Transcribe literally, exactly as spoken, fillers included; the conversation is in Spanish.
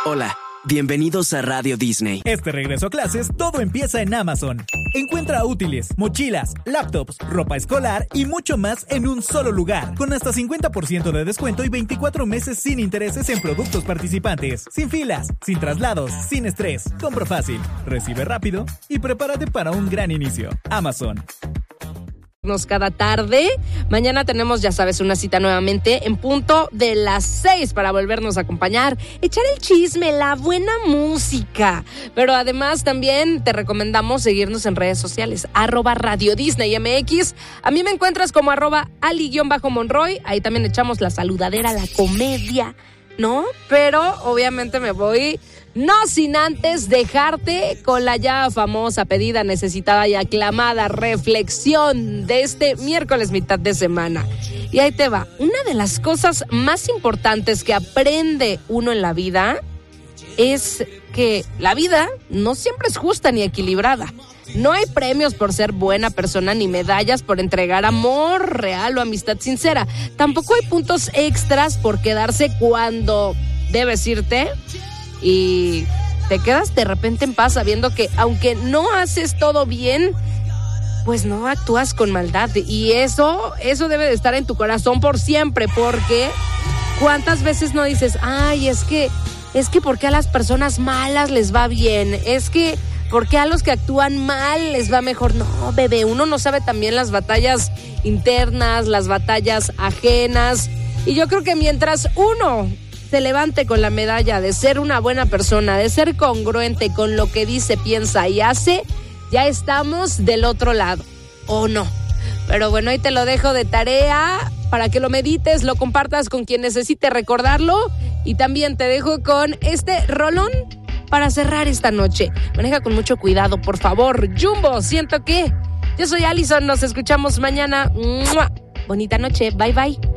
Hola, bienvenidos a Radio Disney. Este regreso a clases, todo empieza en Amazon. Encuentra útiles, mochilas, laptops, ropa escolar y mucho más en un solo lugar. Con hasta cincuenta por ciento de descuento y veinticuatro meses sin intereses en productos participantes. Sin filas, sin traslados, sin estrés. Compra fácil, recibe rápido y prepárate para un gran inicio. Amazon. Cada tarde. Mañana tenemos, ya sabes, una cita nuevamente en punto de las seis para volvernos a acompañar, echar el chisme, la buena música. Pero además también te recomendamos seguirnos en redes sociales, arroba Radio Disney M X. A mí me encuentras como arroba Ali-Monroy. Ahí también echamos la saludadera, la comedia, ¿no? Pero obviamente me voy... No sin antes dejarte con la ya famosa, pedida, necesitada y aclamada reflexión de este miércoles mitad de semana. Y ahí te va. Una de las cosas más importantes que aprende uno en la vida es que la vida no siempre es justa ni equilibrada. No hay premios por ser buena persona ni medallas por entregar amor real o amistad sincera. Tampoco hay puntos extras por quedarse cuando debes irte. Y te quedas de repente en paz sabiendo que aunque no haces todo bien, pues no actúas con maldad. Y eso, eso debe de estar en tu corazón por siempre, porque ¿cuántas veces no dices, ay, es que, es que ¿por qué a las personas malas les va bien? Es que, ¿por qué a los que actúan mal les va mejor? No, bebé, uno no sabe también las batallas internas, las batallas ajenas. Y yo creo que mientras uno se levante con la medalla de ser una buena persona, de ser congruente con lo que dice, piensa y hace, ya estamos del otro lado, ¿o no? Pero bueno, ahí te lo dejo de tarea para que lo medites, lo compartas con quien necesite recordarlo, y también te dejo con este rolón para cerrar esta noche. Maneja con mucho cuidado, por favor. Jumbo, siento que... Yo soy Allison, nos escuchamos mañana. ¡Mua! Bonita noche, bye bye.